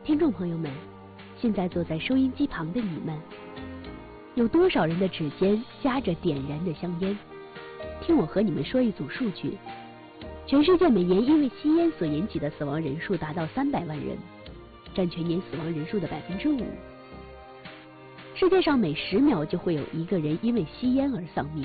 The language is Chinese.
听众朋友们，现在坐在收音机旁的你们，有多少人的指尖夹着点燃的香烟？听我和你们说一组数据：全世界每年因为吸烟所引起的死亡人数达到300万人，占全年死亡人数的5%。世界上每10秒就会有一个人因为吸烟而丧命。